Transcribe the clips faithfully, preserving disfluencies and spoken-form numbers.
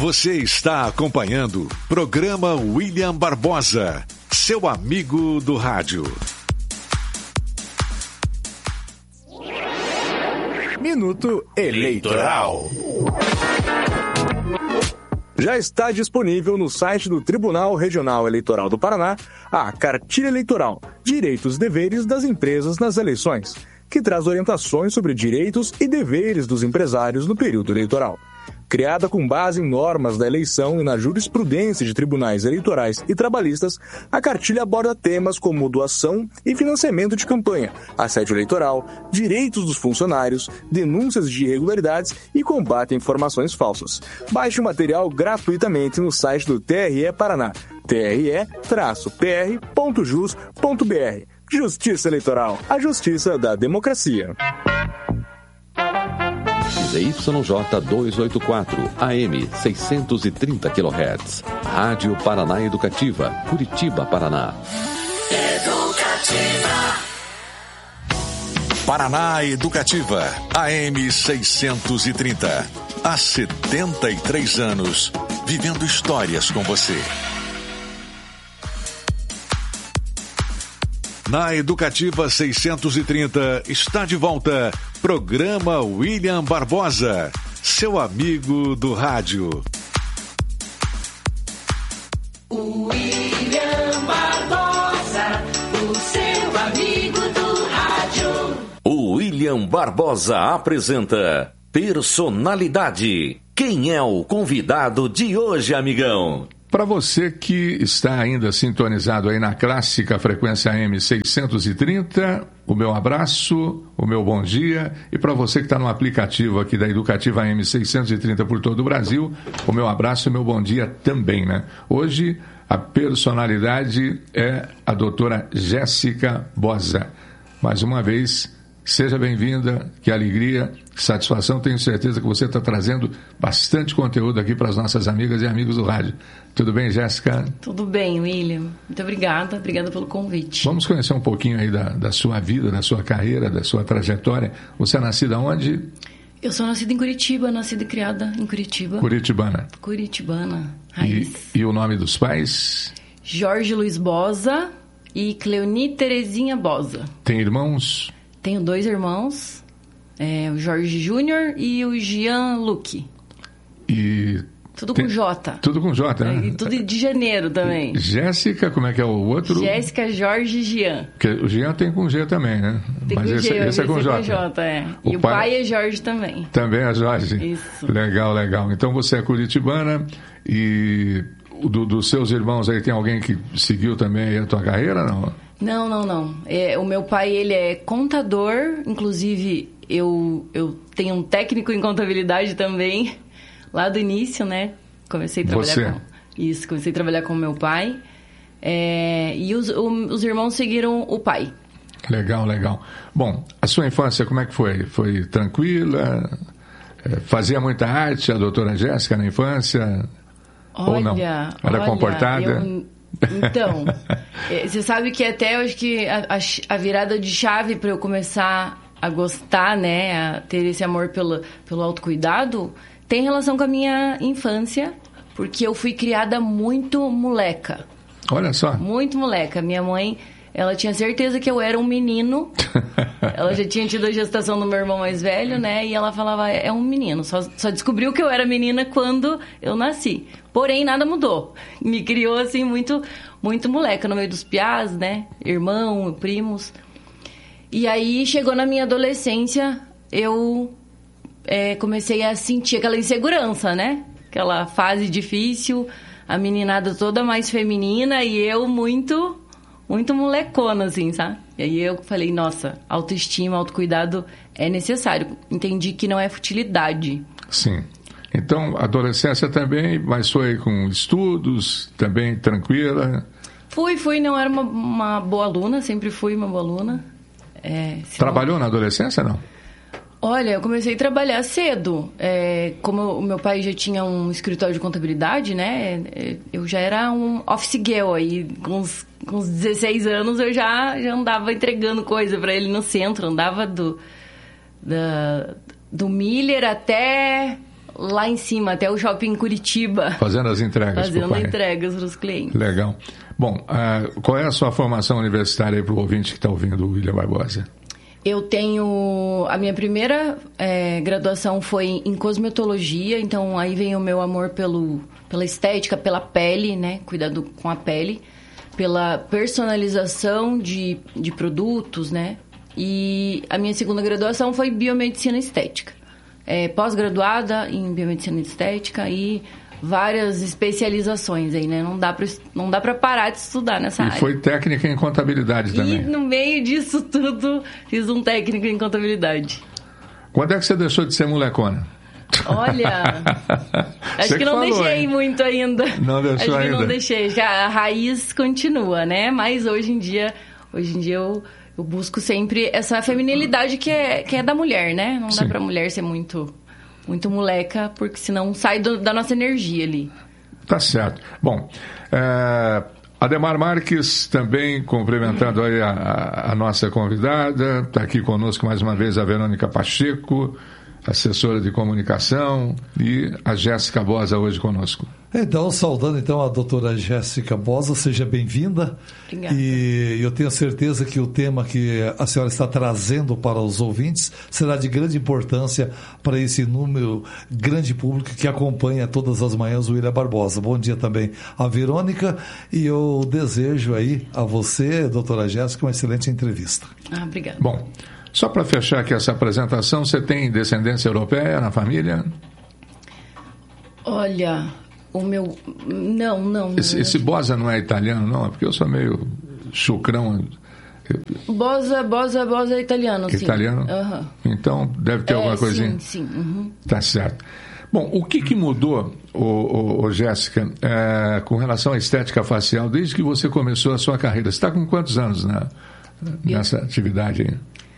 Você está acompanhando programa William Barbosa, seu amigo do rádio. Minuto Eleitoral. Já está disponível no site do Tribunal Regional Eleitoral do Paraná a Cartilha Eleitoral, Direitos e Deveres das Empresas nas Eleições, que traz orientações sobre direitos e deveres dos empresários no período eleitoral. Criada com base em normas da eleição e na jurisprudência de tribunais eleitorais e trabalhistas, a cartilha aborda temas como doação e financiamento de campanha, assédio eleitoral, direitos dos funcionários, denúncias de irregularidades e combate a informações falsas. Baixe o material gratuitamente no site do T R E Paraná, t r e p r ponto jus ponto b r. Justiça Eleitoral, a justiça da democracia. Z Y J duzentos e oitenta e quatro, A M seiscentos e trinta quilohertz. Rádio Paraná Educativa, Curitiba, Paraná. Educativa. Paraná Educativa, A M seiscentos e trinta. Há setenta e três anos, vivendo histórias com você. Na Educativa seiscentos e trinta está de volta programa William Barbosa, seu amigo do rádio. William Barbosa, o seu amigo do rádio. O William Barbosa apresenta Personalidade. Quem é o convidado de hoje, amigão? Para você que está ainda sintonizado aí na clássica frequência A M seiscentos e trinta, o meu abraço, o meu bom dia. E para você que está no aplicativo aqui da Educativa A M seiscentos e trinta por todo o Brasil, o meu abraço e o meu bom dia também, né? Hoje, a personalidade é a doutora Jéssica Bosa. Mais uma vez, seja bem-vinda, que alegria, que satisfação. Tenho certeza que você está trazendo bastante conteúdo aqui para as nossas amigas e amigos do rádio. Tudo bem, Jéssica? Tudo bem, William. Muito obrigada. Obrigada pelo convite. Vamos conhecer um pouquinho aí da, da sua vida, da sua carreira, da sua trajetória. Você é nascida onde? Eu sou nascida em Curitiba, nascida e criada em Curitiba. Curitibana. Curitibana, raiz. E, e o nome dos pais? Jorge Luiz Bosa e Cleoni Terezinha Bosa. Tem irmãos? Tenho dois irmãos, é, o Jorge Júnior e o Jean Luque. E... Tudo tem, com J. Tudo com J, né? E tudo de janeiro também. Jéssica, como é que é o outro? Jéssica, Jorge e Jean. Porque o Jean tem com G também, né? Tem Mas com esse, G, esse é com J. É com J, é. O e o pai... pai é Jorge também. Também é Jorge? Isso. Legal, legal. Então você é curitibana e do, dos seus irmãos aí tem alguém que seguiu também a tua carreira, não? Não, não, não. É, o meu pai, ele é contador, inclusive eu, eu tenho um técnico em contabilidade também, lá do início, né? Comecei a trabalhar Você? com... Isso, comecei a trabalhar com o meu pai. É, e os, o, os irmãos seguiram o pai. Legal, legal. Bom, a sua infância como é que foi? Foi tranquila? Fazia muita arte a doutora Jéssica na infância? Olha, ou não? Era olha, comportada? Eu... Então, você sabe que até eu acho que a, a, a virada de chave para eu começar a gostar, né, a ter esse amor pelo, pelo autocuidado, tem relação com a minha infância, porque eu fui criada muito moleca. Olha só. Muito moleca. Minha mãe, ela tinha certeza que eu era um menino. Ela já tinha tido a gestação do meu irmão mais velho, né? E ela falava, é um menino. Só, só descobriu que eu era menina quando eu nasci. Porém, nada mudou. Me criou, assim, muito, muito moleca no meio dos piás, né? Irmão, primos. E aí, chegou na minha adolescência, eu é, comecei a sentir aquela insegurança, né? Aquela fase difícil, a meninada toda mais feminina e eu muito, muito molecona, assim, sabe? E aí eu falei, nossa, autoestima, autocuidado é necessário. Entendi que não é futilidade. Sim. Então, adolescência também, mas foi com estudos, também tranquila? Fui, fui, não era uma, uma boa aluna, sempre fui uma boa aluna. É, Trabalhou não... na adolescência, não? Olha, eu comecei a trabalhar cedo. É, como o meu pai já tinha um escritório de contabilidade, né? Eu já era um office girl aí. Com uns, com uns dezesseis anos eu já, já andava entregando coisa para ele no centro. Andava do, da, do Miller até lá em cima, até o shopping em Curitiba. Fazendo as entregas. Fazendo entregas para os clientes. Legal. Bom, uh, qual é a sua formação universitária para o ouvinte que está ouvindo o William Barbosa? Eu tenho... A minha primeira é, graduação foi em cosmetologia, então aí vem o meu amor pelo, pela estética, pela pele, né? Cuidado com a pele, pela personalização de, de produtos, né? E a minha segunda graduação foi biomedicina estética. É, pós-graduada em biomedicina estética e várias especializações aí, né? Não dá pra, não dá pra parar de estudar nessa e área. E foi técnica em contabilidade também. E no meio disso tudo, fiz um técnico em contabilidade. Quando é que você deixou de ser molecona? Olha, acho que, que não falou, deixei hein? muito ainda. Não deixou acho ainda? Que não deixei. Já a raiz continua, né? Mas hoje em dia, hoje em dia eu, eu busco sempre essa feminilidade que é, que é da mulher, né? Não Sim. dá pra mulher ser muito... muito moleca, porque senão sai do, da nossa energia ali. Tá certo. Bom, é, Ademar Marques também cumprimentando aí a, a nossa convidada. Está aqui conosco mais uma vez a Verônica Pacheco, assessora de comunicação, e a Jéssica Bosa hoje conosco. Então, saudando então a doutora Jéssica Bosa, seja bem-vinda. Obrigada. E eu tenho certeza que o tema que a senhora está trazendo para os ouvintes será de grande importância para esse número grande público que acompanha todas as manhãs o William Barbosa. Bom dia também a Verônica, e eu desejo aí a você, doutora Jéssica, uma excelente entrevista. Ah, obrigada. Bom, só para fechar aqui essa apresentação, você tem descendência europeia na família? Olha... O meu... Não, não. Esse, esse Bosa não é italiano, não? É porque eu sou meio chucrão. Bosa, Bosa, Bosa é italiano, sim. Italiano? Uhum. Então, deve ter é, alguma coisinha? Sim, sim. Uhum. Tá certo. Bom, o que, que mudou, ô, ô, ô, Jéssica, é, com relação à estética facial, desde que você começou a sua carreira? Você está com quantos anos na, nessa eu... atividade aí?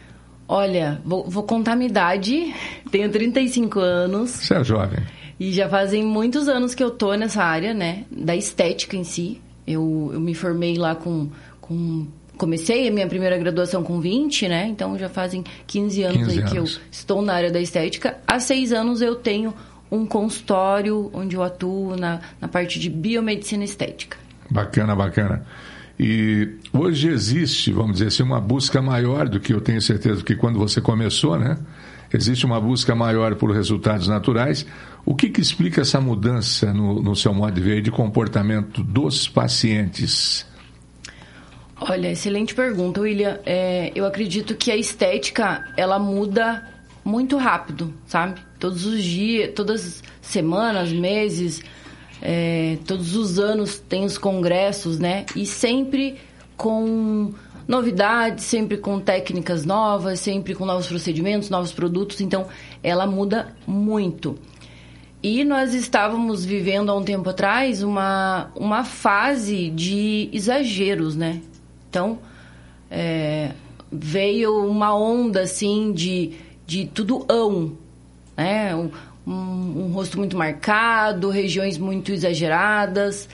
Olha, vou, vou contar a minha idade. Tenho trinta e cinco anos. Você é jovem. E já fazem muitos anos que eu tô nessa área, né? Da estética em si. Eu, eu me formei lá com, com... Comecei a minha primeira graduação com vinte, né? Então já fazem quinze anos quinze aí anos. que eu estou na área da estética. Há seis anos eu tenho um consultório onde eu atuo na, na parte de biomedicina estética. Bacana, bacana. E hoje existe, vamos dizer assim, uma busca maior do que eu tenho certeza que quando você começou, né? Existe uma busca maior por resultados naturais. O que, que explica essa mudança no, no seu modo de ver de comportamento dos pacientes? Olha, excelente pergunta, William. É, eu acredito que a estética, ela muda muito rápido, sabe? Todos os dias, todas as semanas, meses, é, todos os anos tem os congressos, né? E sempre com... novidades, sempre com técnicas novas, sempre com novos procedimentos, novos produtos. Então, ela muda muito. E nós estávamos vivendo há um tempo atrás uma, uma fase de exageros, né? Então, é, veio uma onda, assim, de, de tudoão, né? Um, um, um rosto muito marcado, regiões muito exageradas.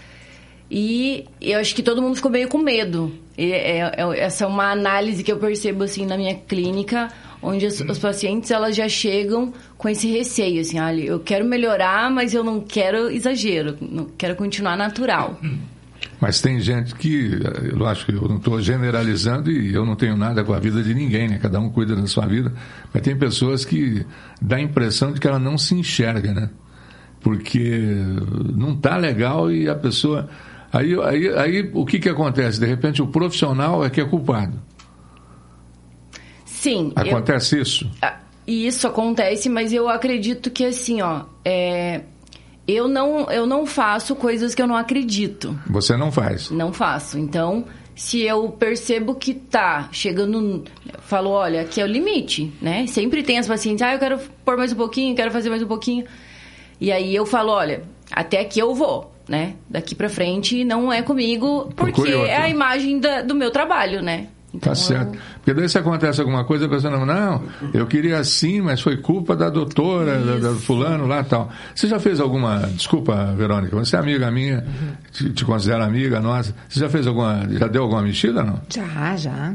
E eu acho que todo mundo ficou meio com medo. E é, é, essa é uma análise que eu percebo assim na minha clínica, onde as, os pacientes elas já chegam com esse receio, assim, olha, eu quero melhorar, mas eu não quero exagero, não quero continuar natural. Mas tem gente que, eu acho que eu não estou generalizando e eu não tenho nada com a vida de ninguém, né? Cada um cuida da sua vida, mas tem pessoas que dá a impressão de que ela não se enxerga, né? Porque não tá legal e a pessoa... Aí, aí, aí o que que acontece? De repente o profissional é que é culpado. Sim. Acontece eu, isso? Isso acontece, mas eu acredito que assim, ó, é, eu, não, eu não faço coisas que eu não acredito. Você não faz? Não faço. Então, se eu percebo que tá chegando, falo, olha, aqui é o limite, né? Sempre tem as pacientes, ah, eu quero pôr mais um pouquinho, quero fazer mais um pouquinho. E aí eu falo, olha, até aqui eu vou. Né? Daqui pra frente não é comigo, porque é a imagem da, do meu trabalho, né? Então, tá certo. Eu... Porque daí se acontece alguma coisa, a pessoa não, não, eu queria assim, mas foi culpa da doutora, da, da fulano lá e tal. Você já fez alguma, desculpa, Verônica, você é amiga minha, uhum. te, te considera amiga nossa, você já fez alguma, já deu alguma mexida, não? Já, já.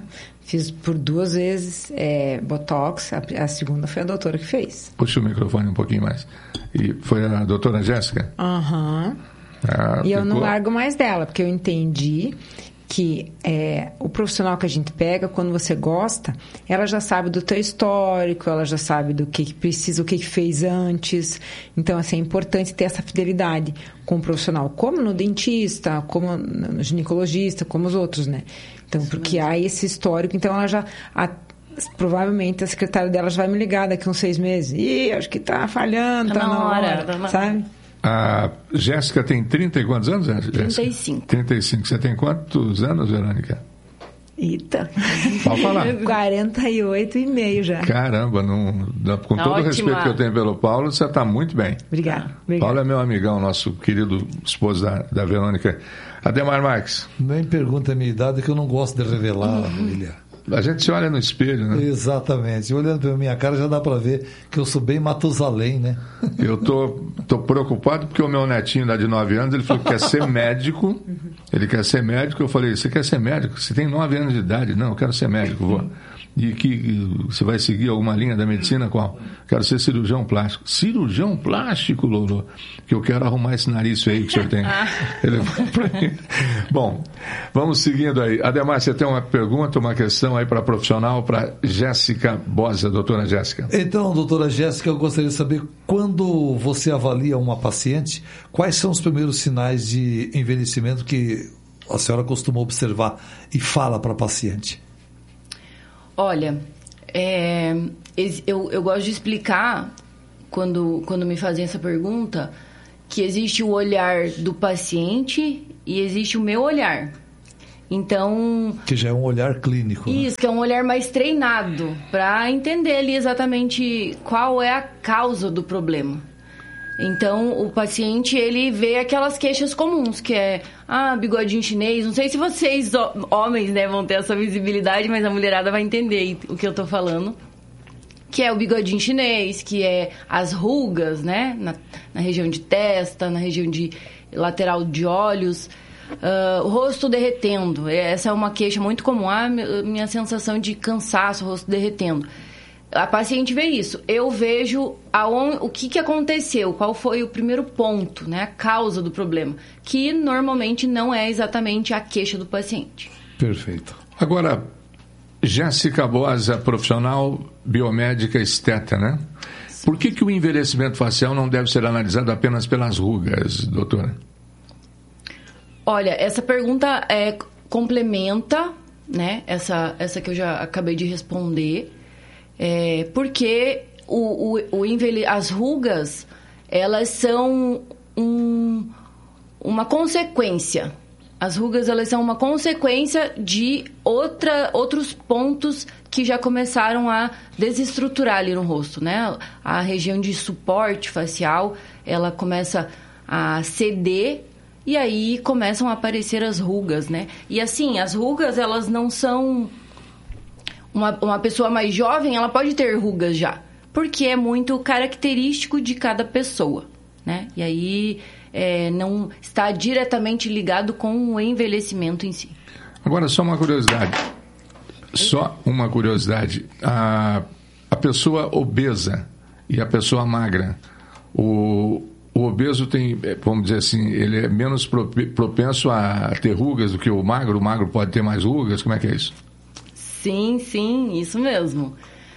Fiz por duas vezes é, Botox, a, a segunda foi a doutora que fez. Puxa o microfone um pouquinho mais. E foi a doutora Jéssica? Aham. Uhum. Ah, e eu ficou... não largo mais dela, porque eu entendi que é, o profissional que a gente pega, quando você gosta, ela já sabe do teu histórico, ela já sabe do que, que precisa, o que, que fez antes. Então, assim, é importante ter essa fidelidade com o profissional, como no dentista, como no ginecologista, como os outros, né? Então, porque há esse histórico, então ela já... A, provavelmente a secretária dela já vai me ligar daqui uns seis meses. Ih, acho que tá falhando, tá, tá na hora, hora tá na... sabe? A Jéssica tem trinta e quantos anos, Jéssica? trinta e cinco. trinta e cinco. Você tem quantos anos, Verônica? Eita. Pode falar. quarenta e oito e meio já. Caramba, não, com todo o respeito que eu tenho pelo Paulo, você está muito bem. Obrigada. Paulo é meu amigão, nosso querido esposo da, da Verônica. Ademar Marques. Nem pergunta a minha idade, que eu não gosto de revelar, William. A gente se olha no espelho, né? Exatamente. Olhando pra minha cara já dá pra ver que eu sou bem Matusalém, né? Eu tô, tô preocupado porque o meu netinho lá de nove anos, ele falou que quer ser médico. Ele quer ser médico. Eu falei, você quer ser médico? Você tem nove anos de idade. Não, eu quero ser médico, vou. E que você vai seguir alguma linha da medicina? Qual? Quero ser cirurgião plástico. Cirurgião plástico, Lolo? Que eu quero arrumar esse nariz aí que o senhor tem. Ele... Bom, vamos seguindo aí. Ademar, você tem uma pergunta, uma questão aí para profissional, para Jéssica Bosa, doutora Jéssica. Então, doutora Jéssica, eu gostaria de saber, quando você avalia uma paciente, quais são os primeiros sinais de envelhecimento que a senhora costuma observar e fala para a paciente? Olha, é, eu, eu gosto de explicar, quando, quando me fazem essa pergunta, que existe o olhar do paciente e existe o meu olhar. Então... Que já é um olhar clínico. Isso, né? Que é um olhar mais treinado, para entender ali exatamente qual é a causa do problema. Então, o paciente, ele vê aquelas queixas comuns, que é, ah, bigodinho chinês. Não sei se vocês, homens, né, vão ter essa visibilidade, mas a mulherada vai entender o que eu tô falando. Que é o bigodinho chinês, que é as rugas, né, na, na região de testa, na região de lateral de olhos. Uh, o rosto derretendo. Essa é uma queixa muito comum. Ah, minha sensação de cansaço, o rosto derretendo. A paciente vê isso. Eu vejo aonde, o que, que aconteceu, qual foi o primeiro ponto, né, a causa do problema, que normalmente não é exatamente a queixa do paciente. Perfeito. Agora, Jéssica Bosa, profissional biomédica esteta, né? Sim. Por que, que o envelhecimento facial não deve ser analisado apenas pelas rugas, doutora? Olha, essa pergunta é, complementa, né, essa, essa que eu já acabei de responder. É, porque o, o, o envelhe... as rugas, elas são um, uma consequência. As rugas, elas são uma consequência de outra, outros pontos que já começaram a desestruturar ali no rosto, né? A região de suporte facial, ela começa a ceder e aí começam a aparecer as rugas, né? E assim, as rugas, elas não são... Uma, uma pessoa mais jovem, ela pode ter rugas já, porque é muito característico de cada pessoa, né? E aí é, não está diretamente ligado com o envelhecimento em si. Agora, só uma curiosidade. Só uma curiosidade. A, a pessoa obesa e a pessoa magra, o, o obeso tem, vamos dizer assim, ele é menos propenso a ter rugas do que o magro? O magro pode ter mais rugas? Como é que é isso? Sim, sim, isso mesmo.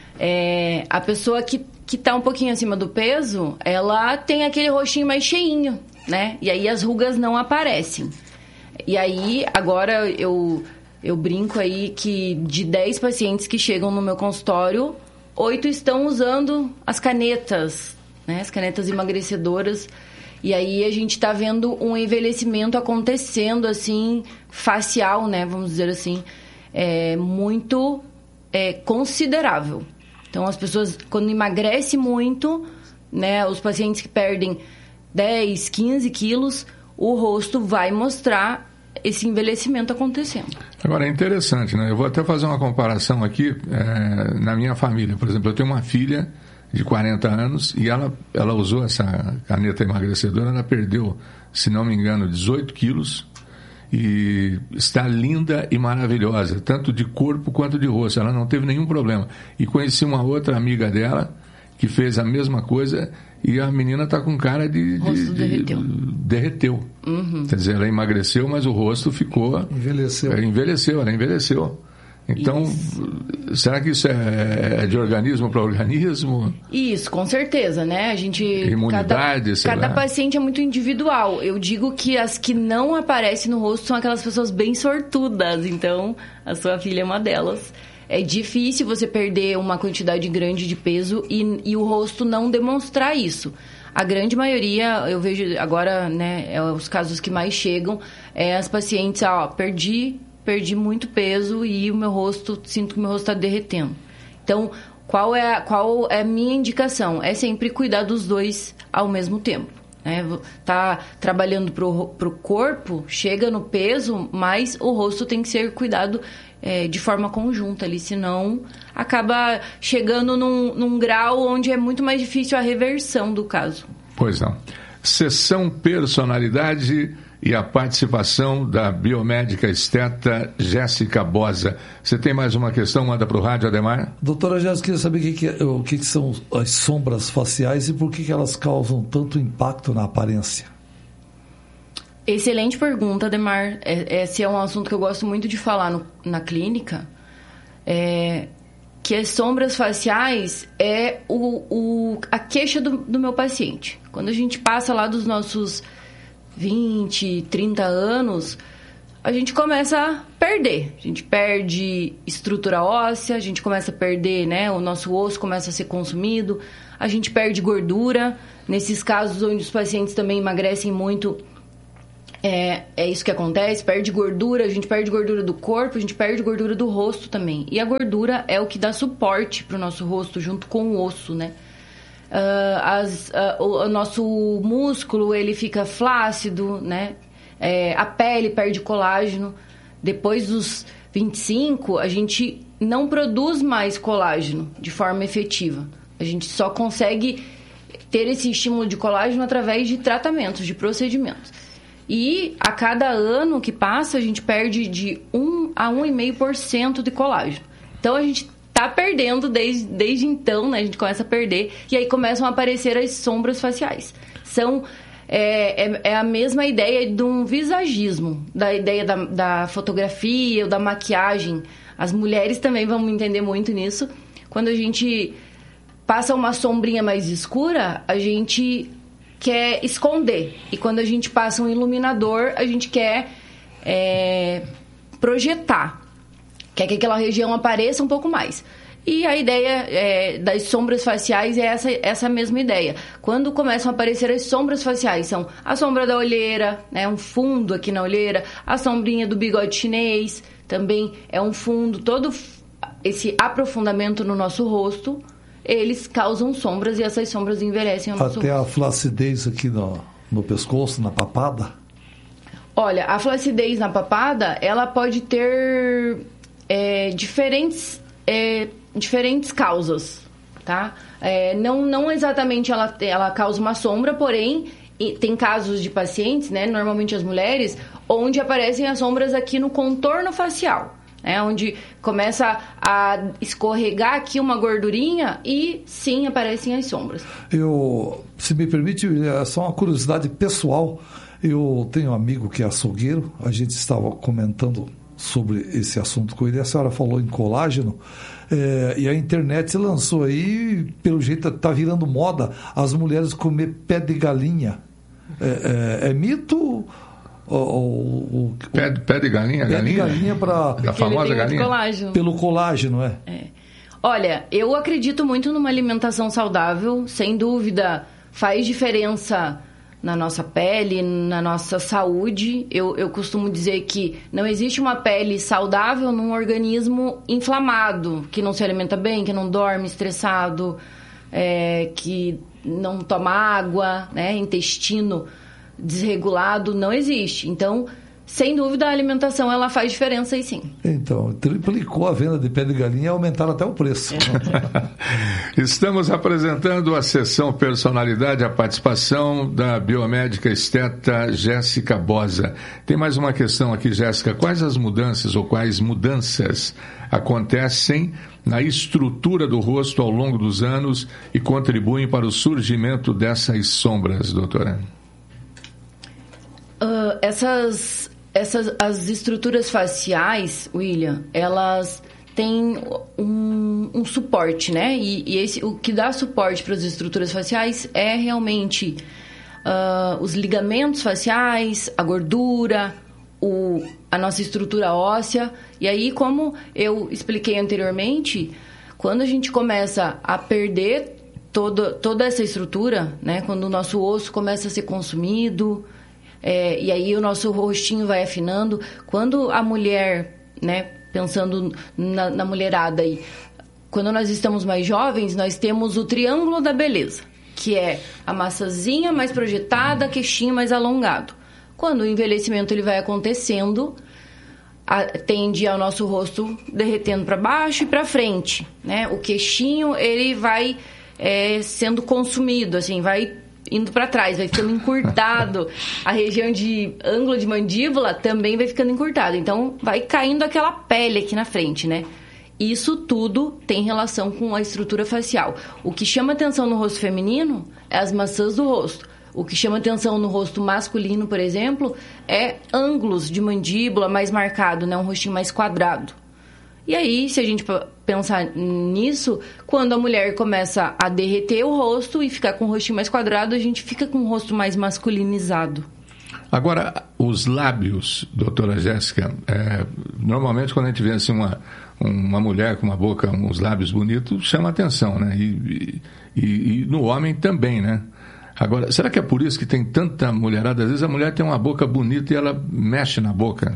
É, a pessoa que, que tá um pouquinho acima do peso, ela tem aquele rostinho mais cheinho, né? E aí as rugas não aparecem. E aí, agora eu, eu brinco aí que de dez pacientes que chegam no meu consultório, oito estão usando as canetas, né? As canetas emagrecedoras. E aí a gente tá vendo um envelhecimento acontecendo, assim, facial, né? Vamos dizer assim. É muito é, considerável. Então, as pessoas, quando emagrece muito, né, os pacientes que perdem dez, quinze quilos, o rosto vai mostrar esse envelhecimento acontecendo. Agora, é interessante, né? Eu vou até fazer uma comparação aqui é, na minha família. Por exemplo, eu tenho uma filha de quarenta anos e ela, ela usou essa caneta emagrecedora, ela perdeu, se não me engano, dezoito quilos. e está linda e maravilhosa, tanto de corpo quanto de rosto. Ela não teve nenhum problema. E conheci uma outra amiga dela que fez a mesma coisa e a menina está com cara de... de, rosto derreteu. De, derreteu. Uhum. Quer dizer, ela emagreceu, mas o rosto ficou... Envelheceu. Ela envelheceu, ela envelheceu. Então, isso. Será que isso é de organismo para organismo? Isso, com certeza, né? A gente... Imunidade, cada, sei cada lá. paciente é muito individual. Eu digo que as que não aparecem no rosto são aquelas pessoas bem sortudas. Então, a sua filha é uma delas. É difícil você perder uma quantidade grande de peso e, e o rosto não demonstrar isso. A grande maioria, eu vejo agora, né, é os casos que mais chegam, é as pacientes, ó, perdi... perdi muito peso e o meu rosto, sinto que o meu rosto está derretendo. Então, qual é, a, qual é a minha indicação? É sempre cuidar dos dois ao mesmo tempo. Né? Tá trabalhando pro, pro corpo, chega no peso, mas o rosto tem que ser cuidado é, de forma conjunta ali, senão acaba chegando num, num grau onde é muito mais difícil a reversão do caso. Pois não. Sessão Personalidade e a participação da biomédica esteta Jéssica Bosa. Você tem mais uma questão? Manda para o rádio, Ademar. Doutora Jéssica, queria saber o que, que, é, o que, que são as sombras faciais e por que, que elas causam tanto impacto na aparência. Excelente pergunta, Ademar. Esse é um assunto que eu gosto muito de falar no, na clínica. É, que as sombras faciais é o, o, a queixa do, do meu paciente. Quando a gente passa lá dos nossos vinte, trinta anos, a gente começa a perder. A gente perde estrutura óssea, a gente começa a perder, né? O nosso osso começa a ser consumido, a gente perde gordura. Nesses casos onde os pacientes também emagrecem muito, é, é isso que acontece, perde gordura, a gente perde gordura do corpo, a gente perde gordura do rosto também. E a gordura é o que dá suporte para o nosso rosto junto com o osso, né? Uh, as, uh, o, o nosso músculo, ele fica flácido, né? É, a pele perde colágeno. Depois dos vinte e cinco, a gente não produz mais colágeno de forma efetiva. A gente só consegue ter esse estímulo de colágeno através de tratamentos, de procedimentos. E a cada ano que passa, a gente perde de um a um vírgula cinco por cento de colágeno. Então, a gente tá perdendo desde, desde então, né? A gente começa a perder. E aí começam a aparecer as sombras faciais. São... É, é, é a mesma ideia de um visagismo, da ideia da, da fotografia ou da maquiagem. As mulheres também vão entender muito nisso. Quando a gente passa uma sombrinha mais escura, a gente quer esconder. E quando a gente passa um iluminador, a gente quer é, projetar. Quer que aquela região apareça um pouco mais. E a ideia é, das sombras faciais é essa, essa mesma ideia. Quando começam a aparecer as sombras faciais, são a sombra da olheira, né, um fundo aqui na olheira, a sombrinha do bigode chinês, também é um fundo, todo esse aprofundamento no nosso rosto, eles causam sombras e essas sombras envelhecem o nosso Até rosto. a flacidez aqui no, no pescoço, na papada? Olha, a flacidez na papada, ela pode ter é, diferentes... É, diferentes causas, tá? É, não, não exatamente ela, ela causa uma sombra, porém, tem casos de pacientes, né? Normalmente as mulheres, onde aparecem as sombras aqui no contorno facial, né? Onde começa a escorregar aqui uma gordurinha e, sim, aparecem as sombras. Eu, se me permite, é só uma curiosidade pessoal. Eu tenho um amigo que é açougueiro, a gente estava comentando sobre esse assunto com ele, a senhora falou em colágeno, é, e a internet lançou aí, pelo jeito está virando moda, as mulheres comer pé de galinha. É, é, é mito? O, o, o, pé, pé de galinha? Pé galinha? de galinha para... A famosa galinha? Colágeno. Pelo colágeno, é. é. Olha, eu acredito muito numa alimentação saudável, sem dúvida, faz diferença na nossa pele, na nossa saúde. Eu, eu costumo dizer que não existe uma pele saudável num organismo inflamado, que não se alimenta bem, que não dorme, estressado, é, que não toma água, né, intestino desregulado, não existe. Então, sem dúvida a alimentação ela faz diferença aí sim. Então, triplicou a venda de pé de galinha e aumentaram até o preço. Estamos apresentando a sessão Personalidade, a participação da biomédica esteta Jéssica Bosa. Tem mais uma questão aqui, Jéssica. Quais as mudanças ou quais mudanças acontecem na estrutura do rosto ao longo dos anos e contribuem para o surgimento dessas sombras, doutora? Uh, essas... Essas, as estruturas faciais, William, elas têm um, um suporte, né? E, e esse, o que dá suporte para as estruturas faciais é realmente uh, os ligamentos faciais, a gordura, o, a nossa estrutura óssea. E aí, como eu expliquei anteriormente, quando a gente começa a perder todo, toda essa estrutura, né? Quando o nosso osso começa a ser consumido... É, e aí o nosso rostinho vai afinando. Quando a mulher, né, pensando na, na mulherada aí, quando nós estamos mais jovens, nós temos o triângulo da beleza, que é a massazinha mais projetada, queixinho mais alongado. Quando o envelhecimento ele vai acontecendo, a, tende ao nosso rosto derretendo para baixo e para frente, né? O queixinho ele vai é, sendo consumido, assim, vai indo para trás, vai ficando encurtado. A região de ângulo de mandíbula também vai ficando encurtada. Então, vai caindo aquela pele aqui na frente, né? Isso tudo tem relação com a estrutura facial. O que chama atenção no rosto feminino é as maçãs do rosto. O que chama atenção no rosto masculino, por exemplo, é ângulos de mandíbula mais marcado, né? Um rostinho mais quadrado. E aí, se a gente pensar nisso, quando a mulher começa a derreter o rosto e ficar com o rostinho mais quadrado, a gente fica com o rosto mais masculinizado. Agora, os lábios, doutora Jéssica, é, normalmente quando a gente vê assim, uma, uma mulher com uma boca, uns lábios bonitos, chama atenção, né? E, e, e no homem também, né? Agora, será que é por isso que tem tanta mulherada? Às vezes a mulher tem uma boca bonita e ela mexe na boca.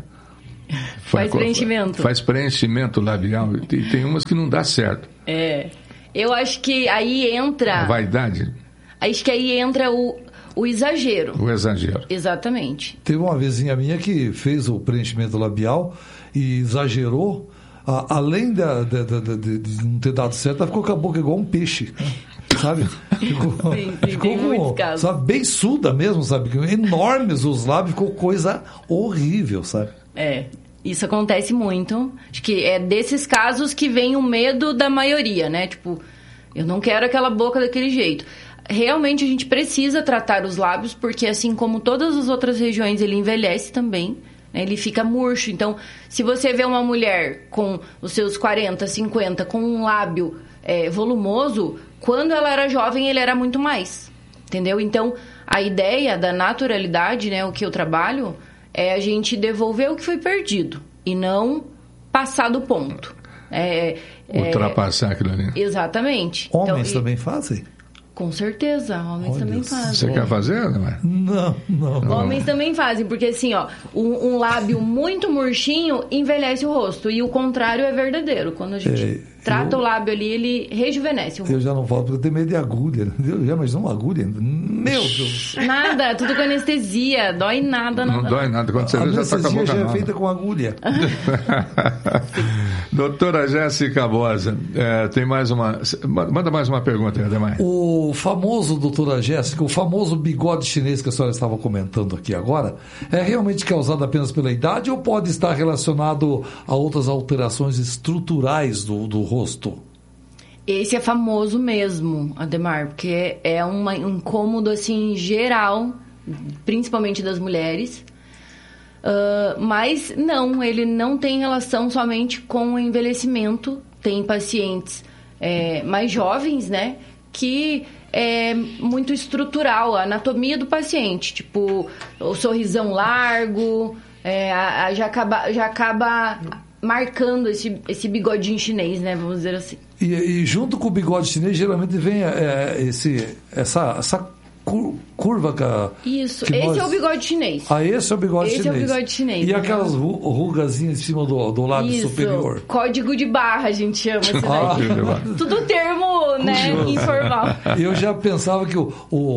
Faz preenchimento. Faz preenchimento labial. E tem umas que não dá certo. É. Eu acho que aí entra... A vaidade? Acho que aí entra o, o exagero. O exagero. Exatamente. Teve uma vizinha minha que fez o preenchimento labial e exagerou. A, além da, da, da, da, de não ter dado certo, ela ficou com a boca igual um peixe. Sabe? Ficou, sim, sim, ficou com, sabe, bem suda mesmo, sabe? Enormes os lábios, ficou coisa horrível, sabe? É, isso acontece muito. Acho que é desses casos que vem o medo da maioria, né? Tipo, eu não quero aquela boca daquele jeito. Realmente a gente precisa tratar os lábios, porque assim como todas as outras regiões, ele envelhece também, né? Ele fica murcho. Então, se você vê uma mulher com os seus quarenta, cinquenta, com um lábio é, volumoso, quando ela era jovem, ele era muito mais, entendeu? Então, a ideia da naturalidade, né, o que eu trabalho... é a gente devolver o que foi perdido e não passar do ponto. É, Ultrapassar é, aquilo ali. Exatamente. Homens então, também fazem? Com certeza, homens Olha, também fazem. Você quer fazer, não é? Não, não. não. Homens também fazem, porque assim, ó, um, um lábio muito murchinho envelhece o rosto e o contrário é verdadeiro. Quando a gente é, trata eu, o lábio ali, ele rejuvenesce o rosto. Eu já não falo porque eu tenho medo de agulha. Eu já imaginou uma agulha? Meu Deus! Nada, tudo com anestesia. Dói nada. Não, não dói nada. Quando você a vê, já tá com a boca já é nova. feita com agulha. Doutora Jéssica Bosa, é, tem mais uma... Manda mais uma pergunta, Ademar. O famoso, doutora Jéssica, o famoso bigode chinês que a senhora estava comentando aqui agora, é realmente causado apenas pela idade ou pode estar relacionado a outras alterações estruturais do, do rosto? Esse é famoso mesmo, Ademar, porque é uma, um incômodo assim, geral, principalmente das mulheres. Uh, mas não, ele não tem relação somente com o envelhecimento. Tem pacientes é, mais jovens, né, que é muito estrutural, a anatomia do paciente, tipo o sorrisão largo, é, a, a, já, acaba, já acaba marcando esse, esse bigodinho chinês, né, vamos dizer assim. E, e junto com o bigode chinês, geralmente vem é, esse, essa, essa cur, curva que a, Isso, que esse nós... é o bigode chinês. Ah, esse é o bigode esse chinês. Esse é o bigode chinês. E né? aquelas rugazinhas em cima do, do lábio Isso, superior? Código de barra, a gente chama isso ah, daí. Tudo termo, né, informal. Eu já pensava que o, o,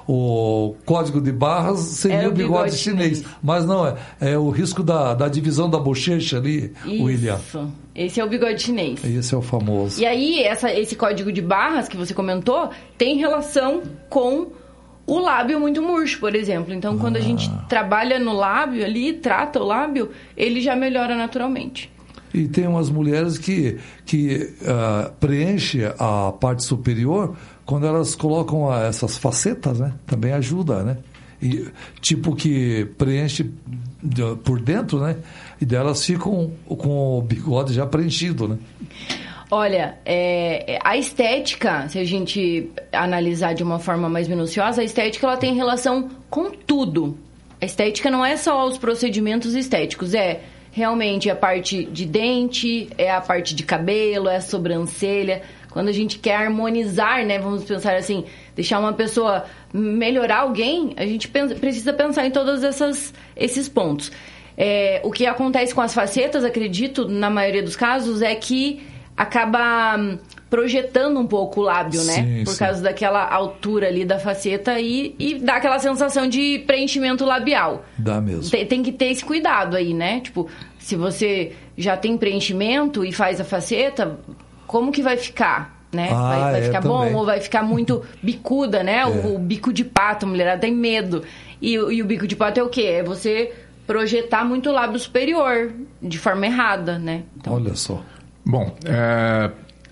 o código de barras seria É o o bigode, bigode chinês. chinês. Mas não, é, é o risco da, da divisão da bochecha ali, Isso. William. Esse é o bigode chinês. Esse é o famoso. E aí, essa, esse código de barras que você comentou tem relação com o lábio muito murcho, por exemplo. Então, quando Ah. a gente trabalha no lábio ali, trata o lábio, ele já melhora naturalmente. E tem umas mulheres que, que uh, preenchem a parte superior quando elas colocam a, essas facetas, né? Também ajuda, né? E, tipo que preenche de- por dentro, né? E delas ficam com o bigode já preenchido, né? Olha, é, a estética, se a gente analisar de uma forma mais minuciosa, a estética ela tem relação com tudo. A estética não é só os procedimentos estéticos, é realmente a parte de dente, é a parte de cabelo, é a sobrancelha. Quando a gente quer harmonizar, né, vamos pensar assim, deixar uma pessoa melhorar alguém, a gente pensa, precisa pensar em todos essas, esses pontos. É, o que acontece com as facetas, acredito, na maioria dos casos, é que acaba hum, projetando um pouco o lábio, né? Sim, Por sim. causa daquela altura ali da faceta e, e dá aquela sensação de preenchimento labial. Dá mesmo. Tem, tem que ter esse cuidado aí, né? Tipo, se você já tem preenchimento e faz a faceta, como que vai ficar? Né? Ah, vai vai é, ficar bom também. ou vai ficar muito bicuda, né? O, o bico de pato, a mulherada tem medo. E, o- e o bico de pato é o quê? É você projetar muito o lábio superior de forma errada, né? Então, Olha só. Bom, é,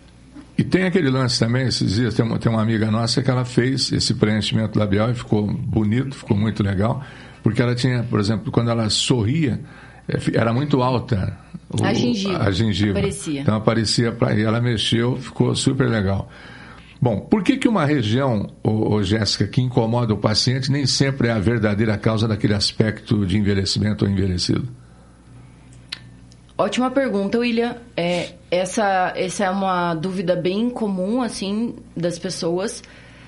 e tem aquele lance também, esses dias, tem uma, tem uma amiga nossa que ela fez esse preenchimento labial e ficou bonito, ficou muito legal, porque ela tinha, por exemplo, quando ela sorria, é, fi- era muito alta o- A gengiva. a gengiva. Aparecia. Então aparecia, pra, e ela mexeu, ficou super legal. Bom, por que que uma região, ô, ô, Jéssica, que incomoda o paciente nem sempre é a verdadeira causa daquele aspecto de envelhecimento ou envelhecido? ótima pergunta, William. É, essa, essa é uma dúvida bem comum, assim, das pessoas.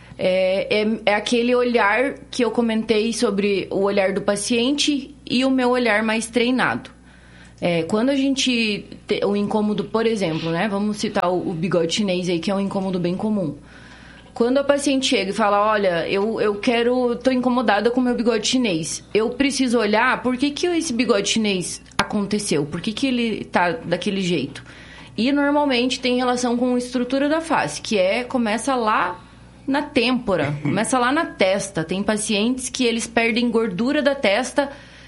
É, é, é aquele olhar que eu comentei sobre o olhar do paciente e o meu olhar mais treinado. É, quando a gente... Te, o incômodo, por exemplo, né? Vamos citar o, o bigode chinês aí, que é um incômodo bem comum. Quando a paciente chega e fala, olha, eu, eu quero... Tô incomodada com o meu bigode chinês. Eu preciso olhar por que, que esse bigode chinês aconteceu. Por que, que ele tá daquele jeito. E normalmente tem relação com a estrutura da face, que é... Começa lá na têmpora, começa lá na testa. Tem pacientes que eles perdem gordura da testa...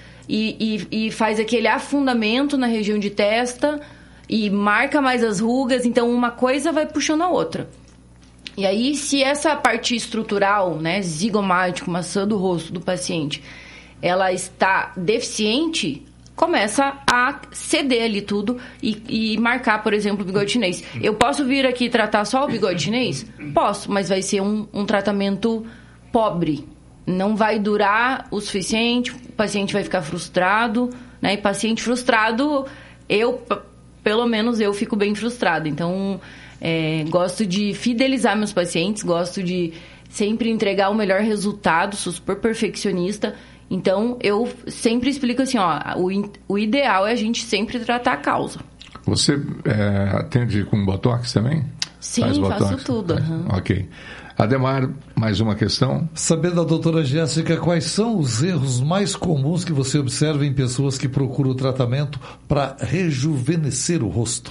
E, e, e faz aquele afundamento na região de testa e marca mais as rugas, então uma coisa vai puxando a outra. E aí, se essa parte estrutural, né, zigomático, maçã do rosto do paciente, ela está deficiente, começa a ceder ali tudo e, e marcar, por exemplo, o bigode chinês. Eu posso vir aqui tratar só o bigode chinês? Posso, mas vai ser um, um tratamento pobre. Não vai durar o suficiente, o paciente vai ficar frustrado, né? E paciente frustrado, eu, p- pelo menos eu fico bem frustrada. Então, é, gosto de fidelizar meus pacientes, gosto de sempre entregar o melhor resultado, sou super perfeccionista. Então, eu sempre explico assim, ó, o, in- o ideal é a gente sempre tratar a causa. Você é, atende com botox também? Sim, Faz botox? faço tudo. Faz. Uhum. Ok. Ademar, mais uma questão? Saber da doutora Jéssica, quais são os erros mais comuns que você observa em pessoas que procuram o tratamento para rejuvenescer o rosto?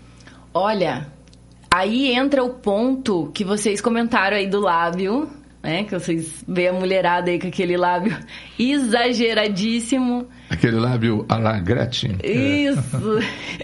Olha, aí entra o ponto que vocês comentaram aí do lábio, né? Que vocês veem a mulherada aí com aquele lábio exageradíssimo. Aquele lábio à la Gretchen. Isso,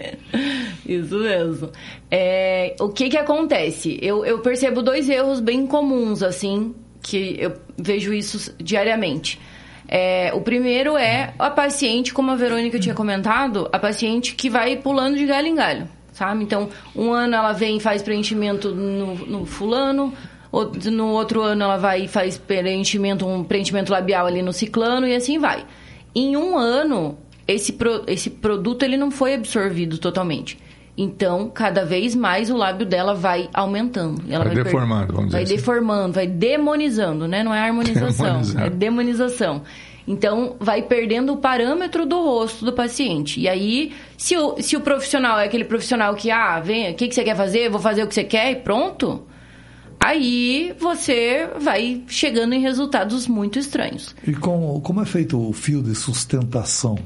isso mesmo. É, o que que acontece? Eu, eu percebo dois erros bem comuns, assim, que eu vejo isso diariamente. É, o primeiro é a paciente, como a Verônica tinha comentado, a paciente que vai pulando de galho em galho, sabe? Então, um ano ela vem e faz preenchimento no, no fulano, outro- no outro ano ela vai e faz preenchimento, um preenchimento labial ali no ciclano e assim vai. Em um ano, esse, pro, esse produto ele não foi absorvido totalmente. Então, cada vez mais o lábio dela vai aumentando. Ela Vai per- deformando, vamos vai dizer assim. deformando, vai demonizando, né? Não é harmonização, Demonizando. é demonização. Então, vai perdendo o parâmetro do rosto do paciente. E aí, se o, se o profissional é aquele profissional que, ah, vem, o que, que você quer fazer? Eu vou fazer o que você quer e pronto. aí você vai chegando em resultados muito estranhos. E com, como é feito o fio de sustentação?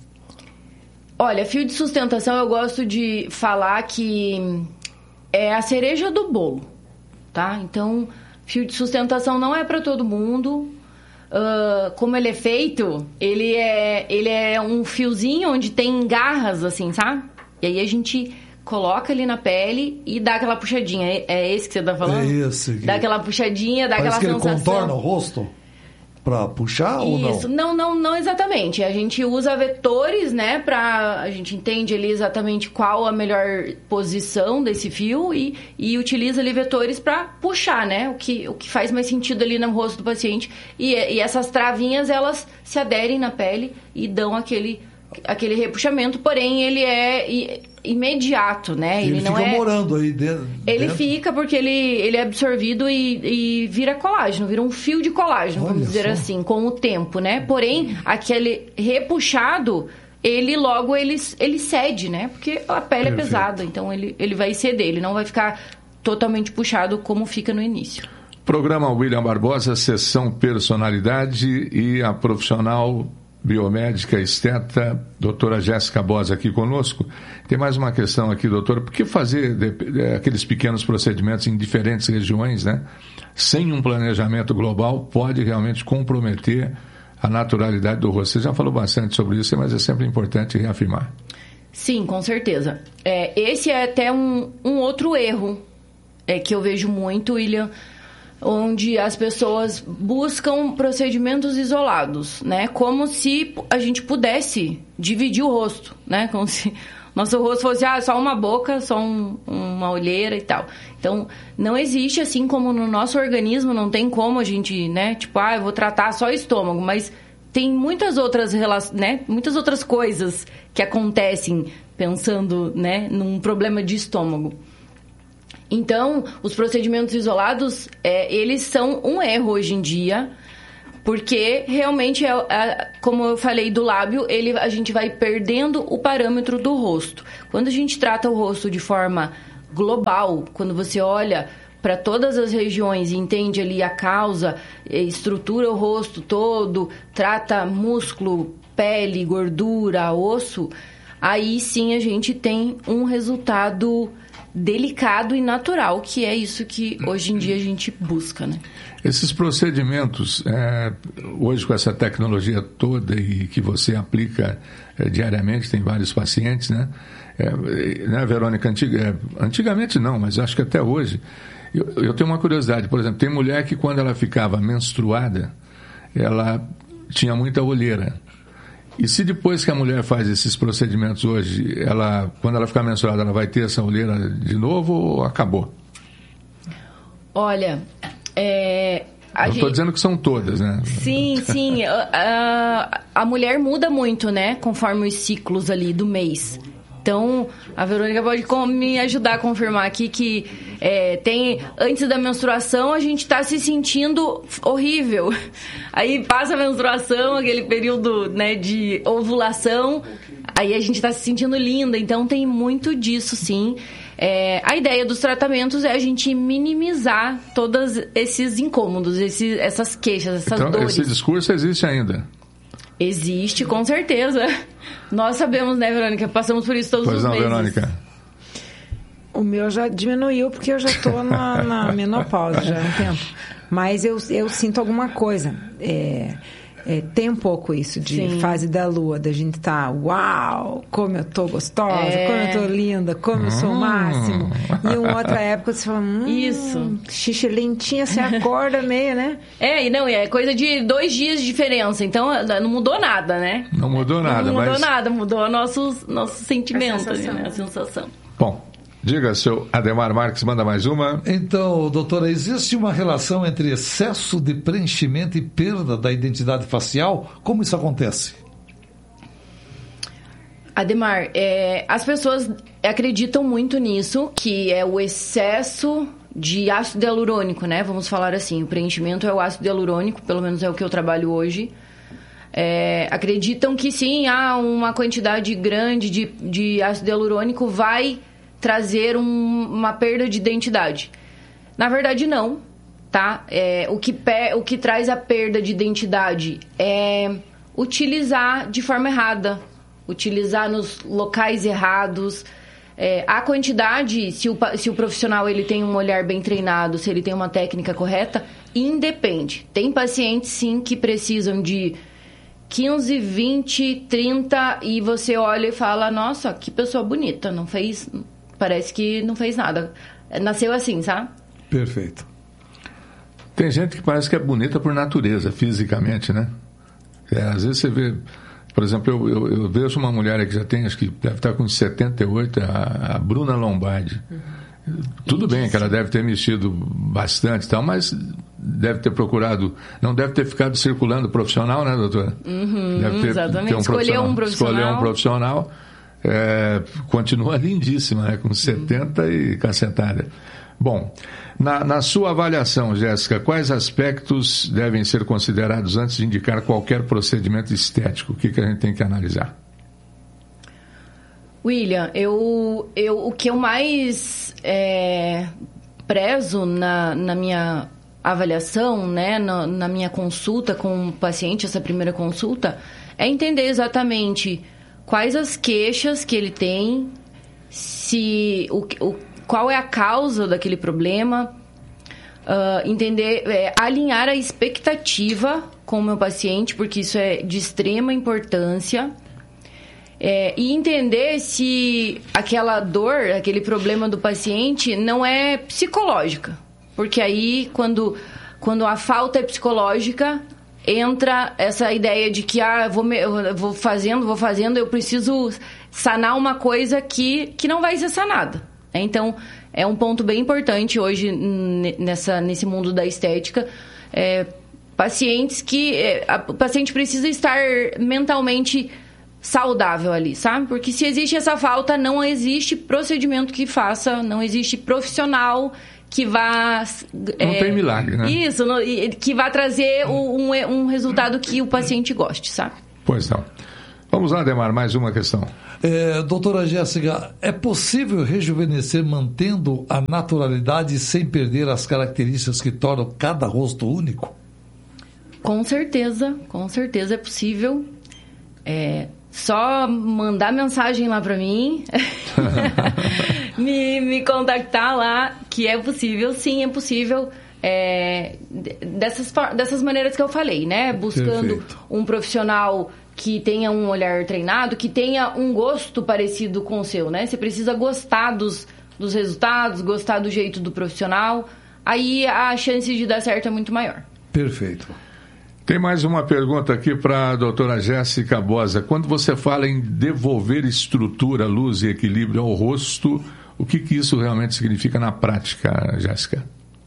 Olha, fio de sustentação eu gosto de falar que é a cereja do bolo, tá? Então, fio de sustentação não é para todo mundo. Uh, como ele é feito, ele é, ele é um fiozinho onde tem garras, assim, sabe? E aí a gente coloca ali na pele e dá aquela puxadinha. É, é esse que você tá falando? É esse. Que... Dá aquela puxadinha, dá Parece aquela que sensação. Ele contorna o rosto para puxar ou não? Isso, não, não, não exatamente. A gente usa vetores, né, pra... A gente entende ali exatamente qual a melhor posição desse fio e, e utiliza ali vetores para puxar, né, o que, o que faz mais sentido ali no rosto do paciente. E, e essas travinhas, elas se aderem na pele e dão aquele, aquele repuxamento, porém ele é i- imediato, né? Ele, ele não fica é... morando aí dentro. Ele fica porque ele, ele é absorvido e, e vira colágeno, vira um fio de colágeno, Olha vamos dizer só. assim, com o tempo, né? Porém, aquele repuxado, ele logo ele, ele cede, né? Porque a pele Perfeito. é pesada, então ele, ele vai ceder, ele não vai ficar totalmente puxado como fica no início. Programa William Barbosa, sessão personalidade e a profissional biomédica esteta, doutora Jéssica Bosa aqui conosco. Tem mais uma questão aqui, doutora. Por que fazer de, de, aqueles pequenos procedimentos em diferentes regiões, né? Sem um planejamento global, pode realmente comprometer a naturalidade do rosto. Você já falou bastante sobre isso, mas é sempre importante reafirmar. Sim, com certeza. É, esse é até um, um outro erro é, que eu vejo muito, William, onde as pessoas buscam procedimentos isolados, né? Como se a gente pudesse dividir o rosto, né? Como se nosso rosto fosse ah, só uma boca, só um, uma olheira e tal. Então, não existe assim como no nosso organismo, não tem como a gente, né? Tipo, ah, eu vou tratar só o estômago, mas tem muitas outras, né? Muitas outras coisas que acontecem pensando, né? Num problema de estômago. Então, os procedimentos isolados, é, eles são um erro hoje em dia, porque realmente, é, é, como eu falei do lábio, ele, a gente vai perdendo o parâmetro do rosto. Quando a gente trata o rosto de forma global, quando você olha para todas as regiões e entende ali a causa, estrutura o rosto todo, trata músculo, pele, gordura, osso, aí sim a gente tem um resultado delicado e natural, que é isso que hoje em dia a gente busca, né? Esses procedimentos, é, hoje com essa tecnologia toda e que você aplica é, diariamente, tem vários pacientes, né? É, né, Verônica, antiga, é, antigamente não, mas acho que até hoje, eu, eu tenho uma curiosidade, por exemplo, tem mulher que quando ela ficava menstruada, ela tinha muita olheira. E se depois que a mulher faz esses procedimentos hoje, ela, quando ela ficar menstruada, ela vai ter essa olheira de novo ou acabou? Olha, é... A Eu estou gente... dizendo que são todas, né? Sim, sim. A, a, a mulher muda muito, né? Conforme os ciclos ali do mês. Então, a Verônica pode me ajudar a confirmar aqui que é, tem, antes da menstruação a gente está se sentindo horrível. Aí passa a menstruação, aquele período, né, de ovulação, aí a gente está se sentindo linda. Então tem muito disso, sim. É, a ideia dos tratamentos é a gente minimizar todos esses incômodos, esses, essas queixas, essas então, dores. Esse discurso existe ainda? Existe, com certeza. Nós sabemos, né, Verônica? Passamos por isso todos pois os não, meses. Verônica? O meu já diminuiu porque eu já estou na, na menopausa já há um tempo. Mas eu, eu sinto alguma coisa. É, é, tem um pouco isso de Sim. fase da lua, da gente tá, uau, como eu tô gostosa, É. como eu tô linda, como eu sou o Hum. máximo. E em outra época você fala, hum, Isso. xixi lentinha, você acorda meio, né? É, e não, é coisa de dois dias de diferença. Então, não mudou nada, né? Não mudou nada, Não mudou mas... nada, mudou o nosso, nosso sentimento, A ali, sensação. né? A sensação. Bom, diga, seu Ademar Marques, manda mais uma. Então, doutora, existe uma relação entre excesso de preenchimento e perda da identidade facial? Como isso acontece? Ademar, é, as pessoas acreditam muito nisso, que é o excesso de ácido hialurônico, né? Vamos falar assim, o preenchimento é o ácido hialurônico, pelo menos é o que eu trabalho hoje. É, acreditam que sim, há uma quantidade grande de, de ácido hialurônico vai trazer um, uma perda de identidade. Na verdade, não, tá? É, o, que pe- o que traz a perda de identidade é utilizar de forma errada, utilizar nos locais errados. É, a quantidade, se o, se o profissional ele tem um olhar bem treinado, se ele tem uma técnica correta, independe. Tem pacientes, sim, que precisam de quinze, vinte, trinta e você olha e fala, nossa, que pessoa bonita, não fez, parece que não fez nada. Nasceu assim, sabe? Perfeito. Tem gente que parece que é bonita por natureza, fisicamente, né? É, às vezes você vê, por exemplo, eu, eu, eu vejo uma mulher que já tem, acho que deve estar com setenta e oito, a, a Bruna Lombardi. Uhum. Tudo bem que ela deve ter mexido bastante e tal, mas deve ter procurado, não deve ter ficado circulando profissional, né, doutora? Uhum, deve ter, exatamente. ter um Escolher um profissional. Escolher um profissional. É, continua lindíssima, né, com setenta uhum. e cacetada. Bom, na, na sua avaliação, Jéssica, quais aspectos devem ser considerados antes de indicar qualquer procedimento estético? O que, que a gente tem que analisar? William, eu, eu, o que eu mais é, prezo na, na minha avaliação, né, na, na minha consulta com o paciente, essa primeira consulta, é entender exatamente quais as queixas que ele tem, se o, o qual é a causa daquele problema, uh, entender, é, alinhar a expectativa com o meu paciente, porque isso é de extrema importância, é, e entender se aquela dor, aquele problema do paciente não é psicológica, porque aí quando, quando a falta é psicológica, entra essa ideia de que ah, eu vou, me, eu vou fazendo, vou fazendo, eu preciso sanar uma coisa que, que não vai ser sanada. Então, é um ponto bem importante hoje nessa, nesse mundo da estética. É, pacientes que... É, a, o paciente precisa estar mentalmente saudável ali, sabe? Porque se existe essa falta, não existe procedimento que faça, não existe profissional que vá... Não é, tem milagre, né? Isso, no, que vá trazer um, um resultado que o paciente goste, sabe? Pois não. Vamos lá, Ademar, mais uma questão. É, doutora Jéssica, é possível rejuvenescer mantendo a naturalidade sem perder as características que tornam cada rosto único? Com certeza, com certeza é possível. É só mandar mensagem lá para mim, me, me contactar lá, que é possível, sim, é possível. É, dessas, dessas maneiras que eu falei, né? Buscando Perfeito. um profissional que tenha um olhar treinado, que tenha um gosto parecido com o seu, né? Você precisa gostar dos, dos resultados, gostar do jeito do profissional, aí a chance de dar certo é muito maior. Perfeito. Tem mais uma pergunta aqui para a doutora Jéssica Bosa. Quando você fala em devolver estrutura, luz e equilíbrio ao rosto, o que, que isso realmente significa na prática, Jéssica?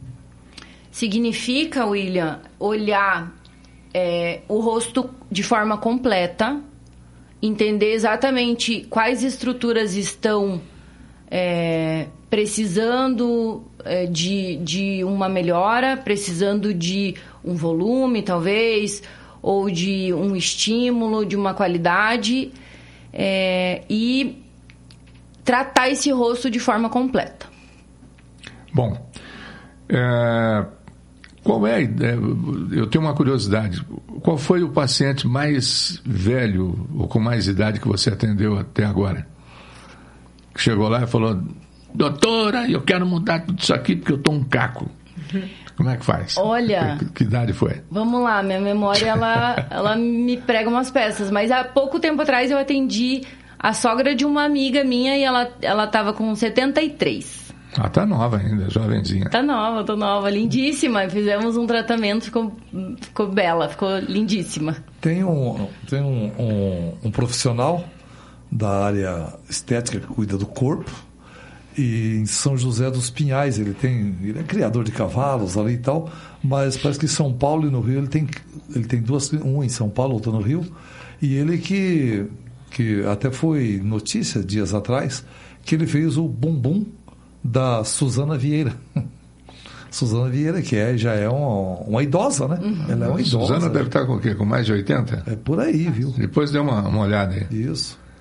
Significa, William, olhar é, o rosto de forma completa, entender exatamente quais estruturas estão é, precisando é, de, de uma melhora, precisando de um volume, talvez, ou de um estímulo, de uma qualidade, é, e tratar esse rosto de forma completa. Bom, é... Qual é, eu tenho uma curiosidade, qual foi o paciente mais velho ou com mais idade que você atendeu até agora? Que chegou lá e falou, doutora, eu quero mudar tudo isso aqui porque eu tô um caco. Como é que faz? Olha... Que, que idade foi? Vamos lá, minha memória, ela, ela me prega umas peças, mas há pouco tempo atrás eu atendi a sogra de uma amiga minha e ela, ela tava com setenta e três. Ah, tá nova ainda, jovenzinha. Tá nova, tô nova, lindíssima. Fizemos um tratamento, ficou, ficou bela, ficou lindíssima. Tem um, tem um, um, um profissional da área estética que cuida do corpo, e em São José dos Pinhais, ele tem, ele é criador de cavalos ali e tal, mas parece que em São Paulo e no Rio ele tem, ele tem duas, um em São Paulo, outro no Rio, e ele que, que até foi notícia dias atrás, que ele fez o bumbum da Suzana Vieira. Suzana Vieira, que é, já é uma, uma idosa, né? Uhum. Ela é uma idosa. Suzana deve estar com o quê? Com mais de oitenta? É por aí, viu? Depois dê uma, uma olhada aí. Isso.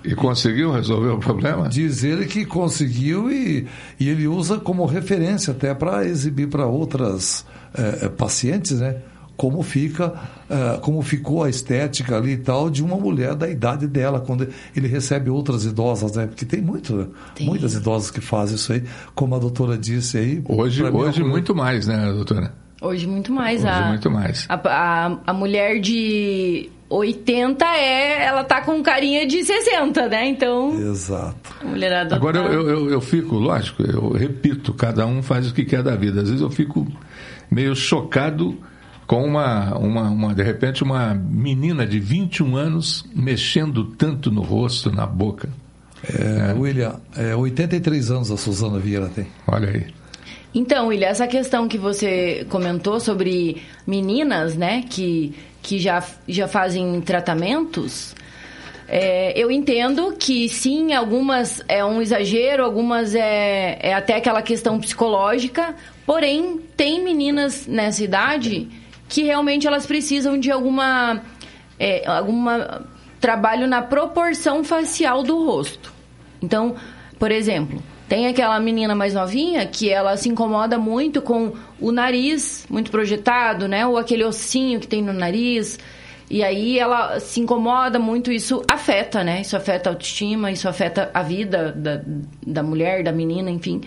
E conseguiu resolver o problema? Diz ele que conseguiu e, e ele usa como referência até para exibir para outras é, pacientes, né? Como fica, é, como ficou a estética ali e tal de uma mulher da idade dela, quando ele recebe outras idosas, né? Porque tem, muito, tem. muitas idosas que fazem isso aí, como a doutora disse aí. Hoje, hoje mim, muito mais, né, doutora? Hoje muito mais. Hoje a, muito mais. A, a, a mulher de oitenta é, ela tá com carinha de sessenta, né? Então. Exato. A mulherada. Agora tá... eu, eu, eu fico, lógico, eu repito, cada um faz o que quer da vida. Às vezes eu fico meio chocado com uma, uma, uma de repente, uma menina de vinte e um anos mexendo tanto no rosto, na boca. É, é. William, é, oitenta e três anos a Suzana Vieira tem. Olha aí. Então, William, essa questão que você comentou sobre meninas, né, que, que já, já fazem tratamentos, é, eu entendo que sim, algumas é um exagero, algumas é, é até aquela questão psicológica, porém, tem meninas nessa idade que realmente elas precisam de alguma, é, alguma trabalho na proporção facial do rosto. Então, por exemplo... Tem aquela menina mais novinha que ela se incomoda muito com o nariz muito projetado, né? Ou aquele ossinho que tem no nariz. E aí ela se incomoda muito, isso afeta, né? Isso afeta a autoestima, isso afeta a vida da, da mulher, da menina, enfim.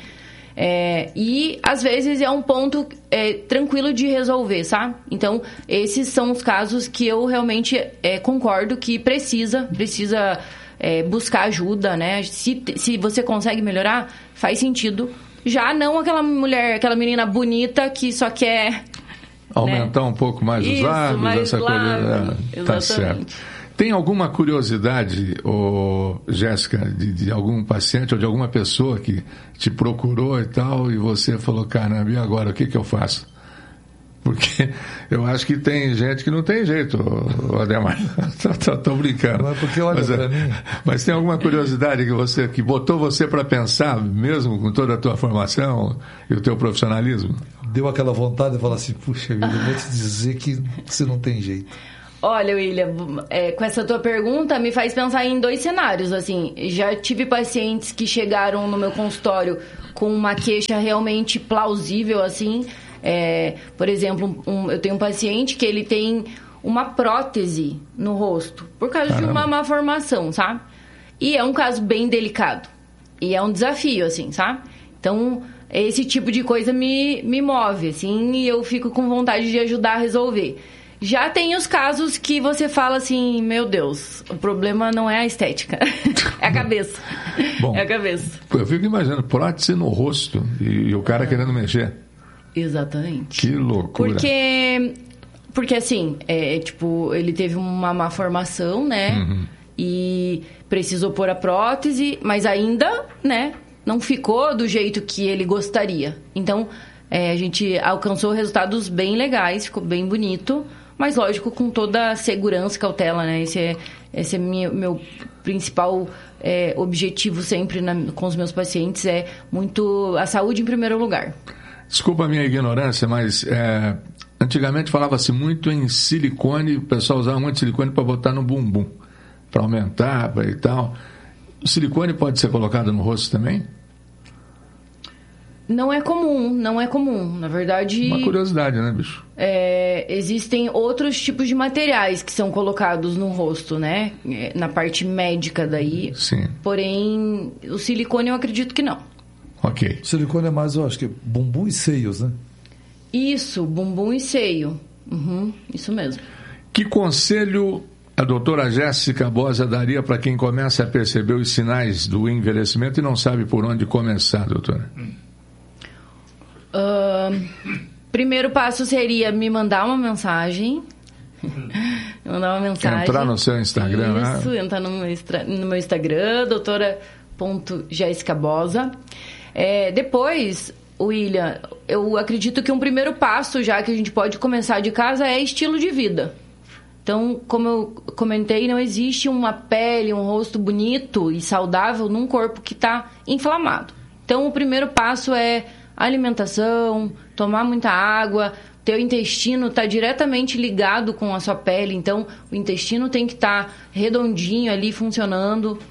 É, e, às vezes, é um ponto é, tranquilo de resolver, sabe? Então, esses são os casos que eu realmente é, concordo que precisa, precisa... É, buscar ajuda, né? Se, se você consegue melhorar, faz sentido. Já não aquela mulher, aquela menina bonita que só quer... Aumentar, né? Um pouco mais os Isso, lábios, mais essa lábio. coisa. Tá certo. Tem alguma curiosidade, ô, Jéssica, de, de algum paciente ou de alguma pessoa que te procurou e tal, e você falou, caramba, e agora, o que que eu faço? Porque eu acho que tem gente que não tem jeito, Ademar. Estou brincando. Mas porque olha mas, para mim. Mas tem alguma curiosidade que você que botou você para pensar, mesmo com toda a tua formação e o teu profissionalismo? Deu aquela vontade de falar assim, puxa vida, eu vou te dizer que você não tem jeito. Olha, William, é, com essa tua pergunta me faz pensar em dois cenários, assim. Já tive pacientes que chegaram no meu consultório com uma queixa realmente plausível, assim. É, por exemplo, um, eu tenho um paciente que ele tem uma prótese no rosto por causa Caramba. de uma má formação, sabe? E é um caso bem delicado. E é um desafio, assim, sabe? Então, esse tipo de coisa me, me move, assim, e eu fico com vontade de ajudar a resolver. Já tem os casos que você fala assim, meu Deus, o problema não é a estética, é a cabeça. Bom, é a cabeça. Eu fico imaginando, prótese no rosto e, e o cara querendo mexer. Exatamente. Que loucura. Porque, porque assim, é, tipo, ele teve uma má formação, né? Uhum. E precisou pôr a prótese, mas ainda, né, não ficou do jeito que ele gostaria. Então, é, a gente alcançou resultados bem legais, ficou bem bonito, mas lógico, com toda a segurança e cautela, né? Esse é, esse é minha, meu principal é, objetivo sempre na, com os meus pacientes, é muito a saúde em primeiro lugar. Desculpa a minha ignorância, mas é, antigamente falava-se muito em silicone, o pessoal usava muito silicone para botar no bumbum, para aumentar pra e tal. O silicone pode ser colocado no rosto também? Não é comum, não é comum. Na verdade... Uma curiosidade, né, bicho? É, existem outros tipos de materiais que são colocados no rosto, né? Na parte médica daí. Sim. Porém, o silicone eu acredito que não. Ok. O silicone é mais, eu acho que bumbum e seios, né? Isso, bumbum e seio. Uhum, isso mesmo. Que conselho a doutora Jéssica Bosa daria para quem começa a perceber os sinais do envelhecimento e não sabe por onde começar, doutora? Uh, primeiro passo seria me mandar uma mensagem. me mandar uma mensagem. Entrar no seu Instagram, Isso, né? entrar no meu, no meu Instagram, doutora ponto jéssica bosa. É, depois, William, eu acredito que um primeiro passo, já que a gente pode começar de casa, é estilo de vida. Então, como eu comentei, não existe uma pele, um rosto bonito e saudável num corpo que está inflamado. Então, o primeiro passo é alimentação, tomar muita água. Teu intestino está diretamente ligado com a sua pele, então o intestino tem que estar tá redondinho ali, funcionando.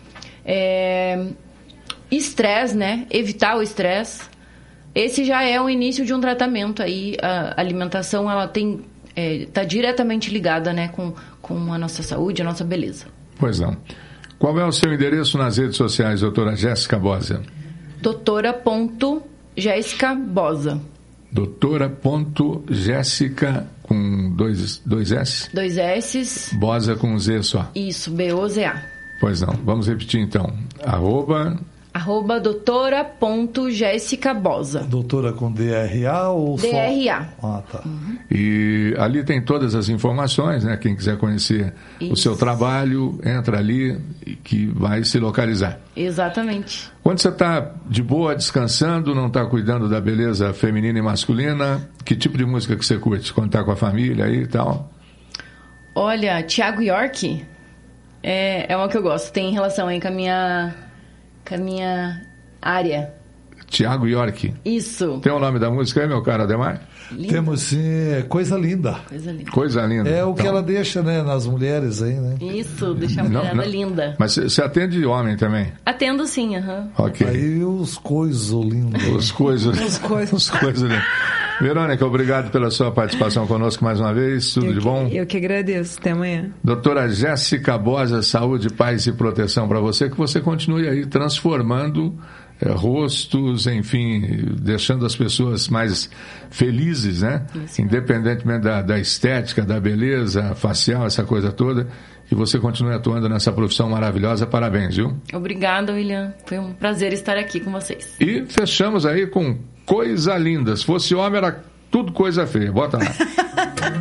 É... Estresse, né? Evitar o estresse. Esse já é o início de um tratamento aí. A alimentação, ela tem... está é, diretamente ligada, né, com, com a nossa saúde, a nossa beleza. Pois não. Qual é o seu endereço nas redes sociais, doutora Jéssica Bosa? doutora ponto jéssica bosa. doutora ponto jéssica com dois, dois S? Dois S. Bosa com Z só. Isso, B O Z A. Pois não. Vamos repetir então. Arroba... Arroba doutora ponto jéssica bosa. Doutora com D R A ou D R A. Só... Ah, tá. Uhum. E ali tem todas as informações, né? Quem quiser conhecer Isso. o seu trabalho, entra ali que vai se localizar. Exatamente. Quando você está de boa, descansando, não está cuidando da beleza feminina e masculina, que tipo de música que você curte? Quando está com a família aí e tal? Olha, Thiago York é, é uma que eu gosto. Tem relação aí com a minha... com a minha área. Thiago York. Isso. Tem o nome da música aí, meu caro Ademar? Linda. Temos sim, Coisa Linda. Coisa linda. Coisa linda. É o então. que ela deixa, né, nas mulheres aí, né? Isso, deixa a mulherada linda. Mas você atende homem também? Atendo sim, aham. Uhum. Ok. Aí os coisos lindos. Os coisos. Os coisos. Os coisos lindos. Verônica, obrigado pela sua participação conosco mais uma vez. Tudo eu de que, bom? Eu que agradeço. Até amanhã. Doutora Jéssica Bosa, saúde, paz e proteção para você, que você continue aí transformando é, rostos, enfim, deixando as pessoas mais felizes, né? Isso. Independentemente da, da estética, da beleza facial, essa coisa toda. E você continue atuando nessa profissão maravilhosa. Parabéns, viu? Obrigada, William. Foi um prazer estar aqui com vocês. E fechamos aí com Coisa Linda. Se fosse homem, era tudo coisa feia. Bota lá.